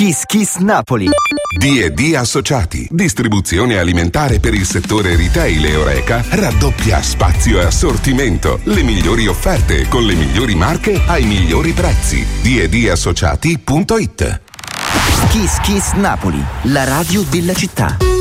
Kiss Kiss Napoli. D&D Associati, distribuzione alimentare per il settore retail e Horeca, raddoppia spazio e assortimento, le migliori offerte con le migliori marche ai migliori prezzi. D&Dassociati.it. Kiss Kiss Napoli, la radio della città.